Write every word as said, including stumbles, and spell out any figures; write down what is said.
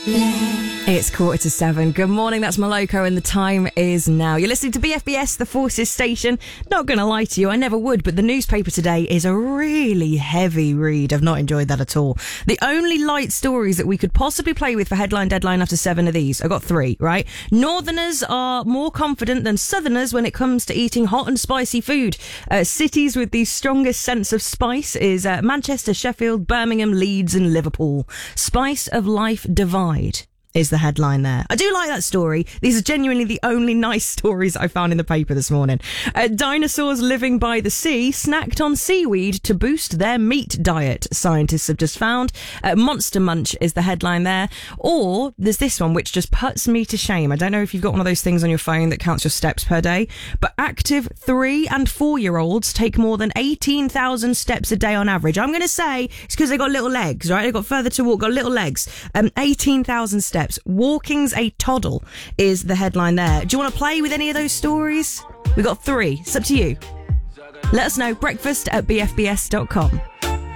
It's quarter to seven. Good morning, that's Moloko, and the time is now. You're listening to B F B S, the Forces Station. Not going to lie to you, I never would, but the newspaper today is a really heavy read. I've not enjoyed that at all. The only light stories that we could possibly play with for headline deadline after seven of these. I got three, right? Northerners are more confident than Southerners when it comes to eating hot and spicy food. Uh, cities with the strongest sense of spice is uh, Manchester, Sheffield, Birmingham, Leeds and Liverpool. Spice of life divide is the headline there. I do like that story. These are genuinely the only nice stories I found in the paper this morning. Uh, dinosaurs living by the sea snacked on seaweed to boost their meat diet, scientists have just found. Uh, Monster Munch is the headline there. Or there's this one which just puts me to shame. I don't know if you've got one of those things on your phone that counts your steps per day, but active three and four year olds take more than eighteen thousand steps a day on average. I'm going to say it's because they got little legs, right? They've got further to walk, got little legs. Um, eighteen thousand steps. Walking's a toddle is the headline there. Do you want to play with any of those stories? We got three. It's up to you. Let us know. Breakfast at b f b s dot com.